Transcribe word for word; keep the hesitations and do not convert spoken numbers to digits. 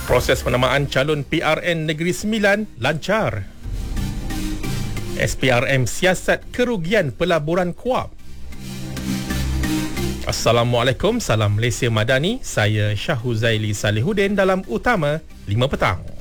Proses penamaan calon P R N Negeri Sembilan lancar. S P R M siasat kerugian pelaburan Kuab. Assalamualaikum, salam Malaysia Madani. Saya Syahuzaili Salihuddin dalam Utama lima Petang.